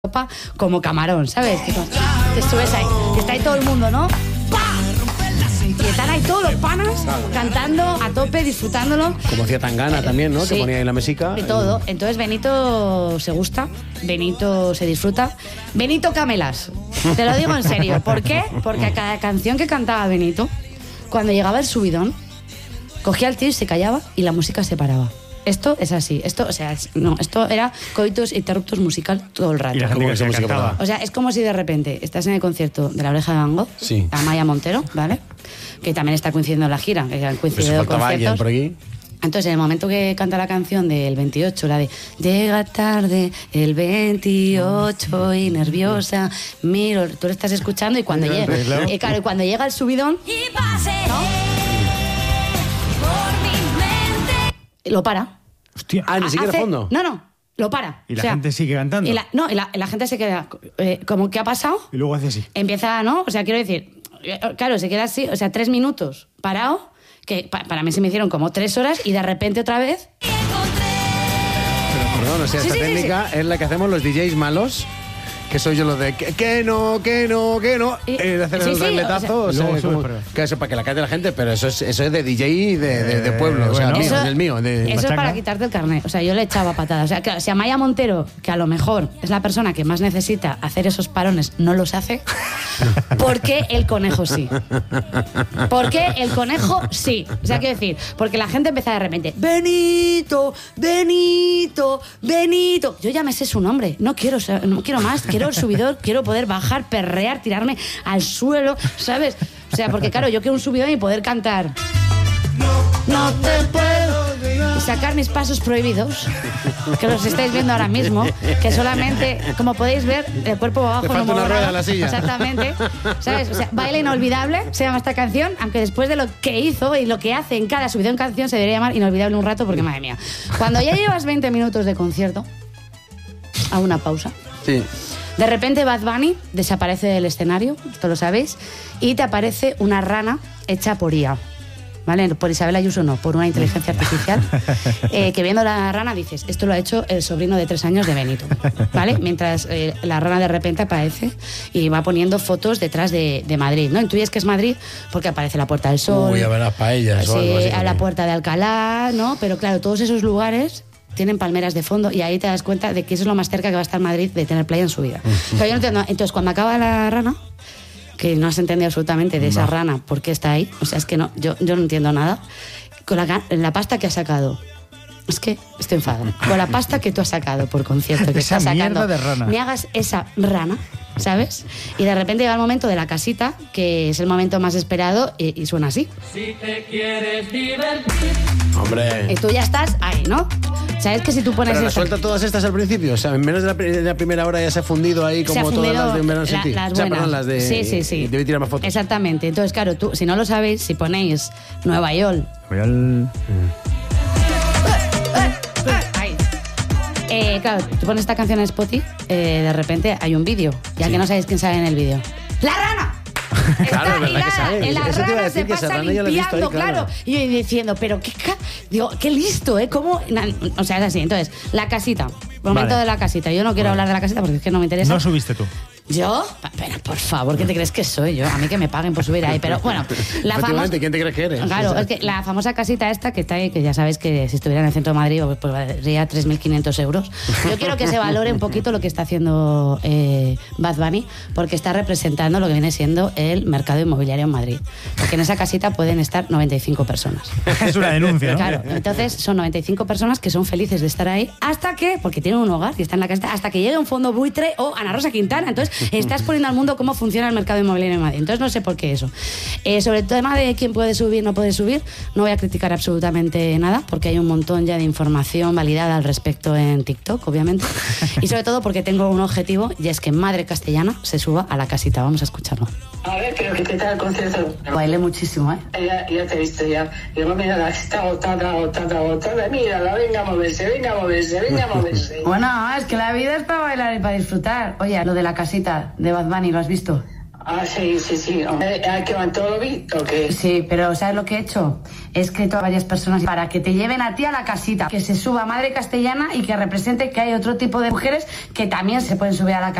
ropa como camarón, ¿sabes? Que te subes ahí, que está ahí todo el mundo, ¿no? ¡Pah! Y están ahí todos los panas cantando a tope, disfrutándolo. Como hacía Tangana también, ¿no? Sí. Que ponía ahí la mesica. Y todo. Entonces Benito se gusta, Benito se disfruta. Benito Camelas, te lo digo en serio. ¿Por qué? Porque a cada canción que cantaba Benito, cuando llegaba el subidón, cogía el tío y se callaba y la música se paraba. Esto es así, esto era coitus interruptus musical todo el rato. Y la gente que se cantaba. O sea, es como si de repente estás en el concierto de La Oreja de Van Gogh, Sí. Amaya Montero, ¿vale? Que también está coincidiendo en la gira, que han Pues coincidido faltaba alguien conciertos. por aquí. Entonces, en el momento que canta la canción del 28, la de llega tarde el 28 y nerviosa, miro, tú lo estás escuchando y cuando llega, claro. claro, cuando llega el subidón, Y pase por mi mente. lo para. Hostia. Ah, ni siquiera Hace- fondo. No, lo para. Y la gente sigue cantando. Y la gente se queda como, ¿qué ha pasado? Y luego hace así. Empieza, ¿no? O sea, quiero decir, claro, se queda así, o sea, 3 minutos parado, que para mí se me hicieron como 3 horas y de repente otra vez... Perdón, o sea, Sí, esta sí, sí, técnica es la que hacemos los DJs malos, que soy yo los de que no, Y- de hacer sí, el sí, regletazo, o sea, luego como- sube para- que eso para que la cante la gente, pero eso es de DJ de pueblo, o sea, bueno. mío, del mío. Eso es machaca. para quitarte el carnet. O sea, yo le echaba patadas. O sea, que si Amaya Montero, que a lo mejor es la persona que más necesita hacer esos parones, no los hace, ¿por qué el conejo sí? ¿Por qué el conejo sí? O sea, quiero decir, porque la gente empieza de repente, Benito, Benito, Benito. Yo ya me sé su nombre. No quiero más. Quiero el subidor, quiero poder bajar, perrear, tirarme al suelo, ¿sabes? O sea, porque claro, yo quiero un subidón y poder cantar. No te puedo. Y sacar mis pasos prohibidos, que los estáis viendo ahora mismo, que solamente, como podéis ver, el cuerpo va abajo. Te falta no muevo una rueda nada. a la silla. Exactamente. ¿Sabes? O sea, Baile Inolvidable se llama esta canción, aunque después de lo que hizo y lo que hace en cada subidón canción se debería llamar Inolvidable un rato, porque madre mía. Cuando ya llevas 20 minutos de concierto, a una pausa. Sí. De repente Bad Bunny desaparece del escenario, esto lo sabéis, y te aparece una rana hecha por IA. ¿Vale? Por Isabel Ayuso no, por una inteligencia artificial, que viendo la rana dices, esto lo ha hecho el sobrino de 3 años de Benito, ¿vale? Mientras la rana de repente aparece y va poniendo fotos detrás de Madrid, ¿no? Intuyes que es Madrid porque aparece la Puerta del Sol, Uy, a ver las paellas o algo así. a la Puerta de Alcalá, ¿no? Pero claro, todos esos lugares tienen palmeras de fondo y ahí te das cuenta de que eso es lo más cerca que va a estar Madrid de tener playa en su vida. O sea, yo no entiendo. Entonces, cuando acaba la rana, que no has entendido absolutamente de esa rana por qué está ahí, o sea, es que no, yo no entiendo nada, con la pasta que ha sacado. Es que estoy enfadada. Con la pasta que tú has sacado por concierto, que Esa estás sacando, mierda de rana. me hagas esa rana, ¿sabes? Y de repente llega el momento de la casita, que es el momento más esperado, y suena así. Hombre. Y tú ya estás ahí, ¿no? ¿Sabes que si tú pones Pero la esta- suelta todas estas al principio, o sea, en menos de la primera hora ya se ha fundido ahí se ha como todas fundido las de Verano City. las O sea, buenas. perdón, las de... Sí. Debí tirar más fotos. Exactamente. Entonces, claro, tú, si no lo sabéis, si ponéis Nueva York, Voy al... ahí. Claro, tú pones esta canción en Spotify, de repente hay un vídeo, ya que no sabéis quién sale en el vídeo. ¡La rana! Claro, es verdad que sale. La Eso te iba a rana decir, se que esa pasa rana ya la he visto ahí, limpiando, claro. claro. Y yo diciendo, pero digo, qué listo, ¿eh? ¿Cómo? O sea, es así. Entonces, la casita. Momento Vale. de la casita. Yo no quiero hablar de la casita porque es que no me interesa. No subiste tú. ¿Yo? Pero por favor, ¿qué te crees que soy yo? A mí que me paguen por subir ahí. Pero bueno, la famosa... Efectivamente, ¿quién te crees que eres? Claro, es que la famosa casita esta que está ahí, que ya sabéis que si estuviera en el centro de Madrid pues valdría 3.500 euros. Yo quiero que se valore un poquito lo que está haciendo Bad Bunny, porque está representando lo que viene siendo el mercado inmobiliario en Madrid. Porque en esa casita pueden estar 95 personas. Es una denuncia, ¿no? Claro, entonces son 95 personas que son felices de estar ahí hasta que, porque tienen un hogar y están en la casita, hasta que llegue un fondo buitre o Ana Rosa Quintana. Entonces estás poniendo al mundo cómo funciona el mercado inmobiliario en Madrid. Entonces no sé por qué eso. Sobre el tema de quién puede subir, no puede subir, no voy a criticar absolutamente nada, porque hay un montón ya de información validada al respecto en TikTok, obviamente. Y sobre todo porque tengo un objetivo, y es que Madre Castellana se suba a la casita. Vamos a escucharlo. A ver, pero ¿qué tal el concierto? Bailé muchísimo, ¿eh? Ya te he visto ya. Digo, mira, está agotada. Mírala, venga a moverse. Bueno, es que la vida es para bailar y para disfrutar. Oye, lo de la casita de Bad Bunny, ¿lo has visto? Ah, sí. ¿Hay que van todo visto o qué? Sí, pero ¿sabes lo que he hecho? He escrito a varias personas para que te lleven a ti a la casita, que se suba Madre Castellana y que represente que hay otro tipo de mujeres que también se pueden subir a la casita.